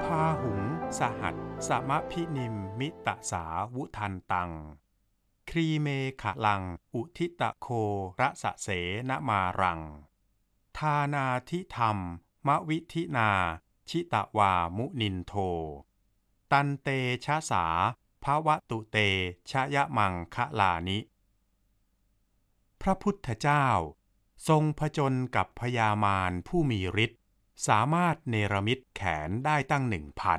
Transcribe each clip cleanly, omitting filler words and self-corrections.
พาหุงสหัสสมะพินิมมิตสาวุทันตังครีเมขะลังอุทิตะโคระสะเสนมารังทานาทิธรรมมวิธินาชิตวามุนินโทตันเตชะสาภวตุเตชยมังคะลานิพระพุทธเจ้าทรงผจญกับพญามารผู้มีฤทธิ์สามารถเนรมิตแขนได้ตั้ง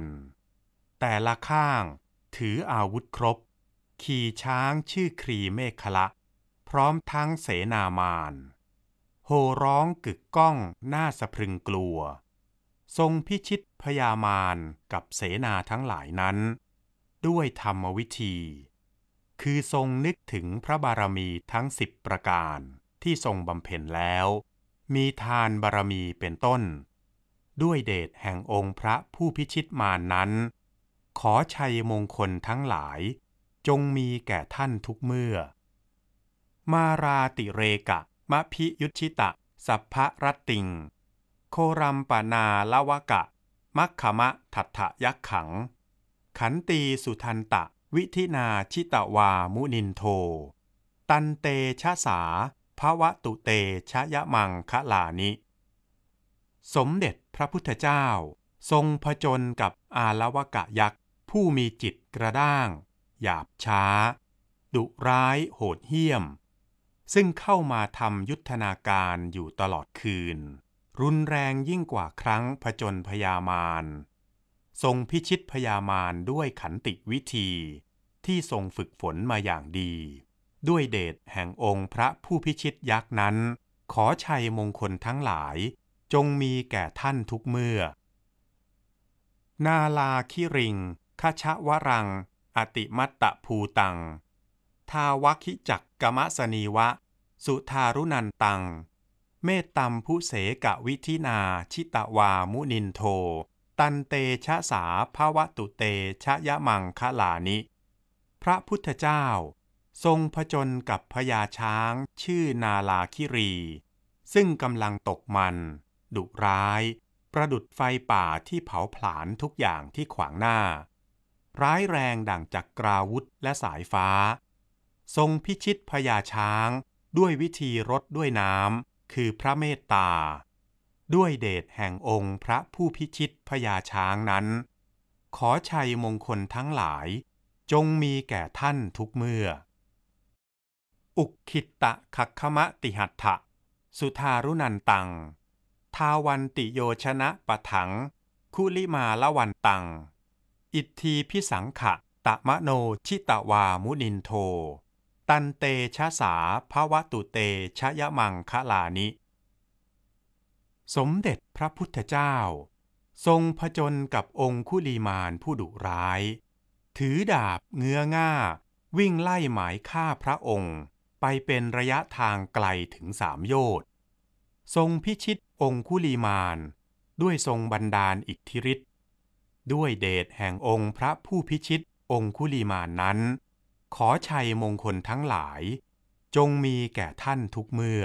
1,000แต่ละข้างถืออาวุธครบขี่ช้างชื่อครีเมขละพร้อมทั้งเสนามารโห่ร้องกึกก้องน่าสะพรึงกลัวทรงพิชิตพญามารกับเสนาทั้งหลายนั้นด้วยธรรมวิธีคือทรงนึกถึงพระบารมีทั้ง10ประการที่ทรงบำเพ็ญแล้วมีทานบารมีเป็นต้นด้วยเดชแห่งองค์พระผู้พิชิตมารนั้นขอชัยมงคลทั้งหลายจงมีแก่ท่านทุกเมื่อมาราติเรกะมะพิยุชิตะสัพพะรัตติงโครัมปนาละวะกะมัคขมะทัตถยักขังขันตีสุทันตะวิธินาชิตวามุนินโทตันเตชะสาภวตุเตชยมังคะลานิสมเด็จพระพุทธเจ้าทรงผจญกับอาละวกะยักษ์ผู้มีจิตกระด้างหยาบช้าดุร้ายโหดเหี้ยมซึ่งเข้ามาทำยุทธนาการอยู่ตลอดคืนรุนแรงยิ่งกว่าครั้งผจญพญามารทรงพิชิตพญามารด้วยขันติวิธีที่ทรงฝึกฝนมาอย่างดีด้วยเดชแห่งองค์พระผู้พิชิตยักษ์นั้นขอชัยมงคลทั้งหลายจงมีแก่ท่านทุกเมื่อนาลาคิริงคชวรังอติมัตตภูตังทาวคิจักกมสนีวะสุทารุนันตังเมตตัมพุเสกวิธินาชิตวามุนินโทตันเตชะสาภวตุเตชยมังคะลานิพระพุทธเจ้าทรงผจญกับพญาช้างชื่อนาลาคิรีซึ่งกำลังตกมันดุร้ายประดุจไฟป่าที่เผาผลาญทุกอย่างที่ขวางหน้าร้ายแรงดั่งจักราวุธและสายฟ้าทรงพิชิตพญาช้างด้วยวิธีรดด้วยน้ำคือพระเมตตาด้วยเดชแห่งองค์พระผู้พิชิตพญาช้างนั้นขอชัยมงคลทั้งหลายจงมีแก่ท่านทุกเมื่ออุกขิตตะคัคขมะติหัตถะสุทารุนันตังทาวันติโยชนะปะถังคุลิมาละวันตังอิทธีพิสังขะตะมะโนชิตวามุนินโทตันเตชะสาภวตุเตชยมังคะลานิสมเด็จพระพุทธเจ้าทรงผจญกับองคุลีมารผู้ดุร้ายถือดาบเงื้อง่าวิ่งไล่หมายฆ่าพระองค์ไปเป็นระยะทางไกลถึง3 โยชน์ทรงพิชิตองคุลีมารด้วยทรงบันดาลอิทธิฤทธิ์ด้วยเดชแห่งองค์พระผู้พิชิตองคุลีมารนั้นขอชัยมงคลทั้งหลายจงมีแก่ท่านทุกเมื่อ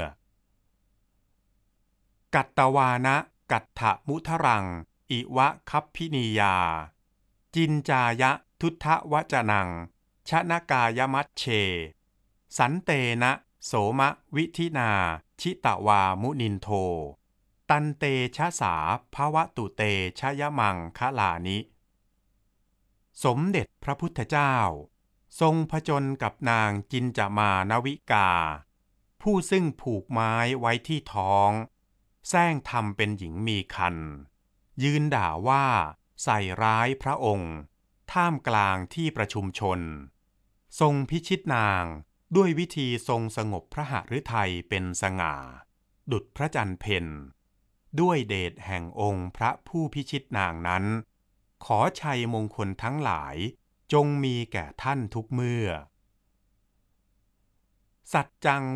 กัตตวานะกัตถมุทรังอิวะคัพพินียาจินจายะทุทธวจนังชนกายมัชเชสันเตนะโสมะวิธินาชิตวามุนินโทตันเตชะสาภวตุเตชยมังคะลานิสมเด็จพระพุทธเจ้าทรงผจญกับนางจินจามานวิกาผู้ซึ่งผูกไม้ไว้ที่ท้องแซงทำเป็นหญิงมีครรภ์ยืนด่าว่าใส่ร้ายพระองค์ท่ามกลางที่ประชุมชนทรงพิชิตนางด้วยวิธีทรงสงบพระหฤทัยเป็นสง่าดุจพระจันทร์เพ็ญด้วยเดชแห่งองค์พระผู้พิชิตนางนั้นขอชัยมงคลทั้งหลายจงมีแก่ท่านทุกเมื่อสัจจัง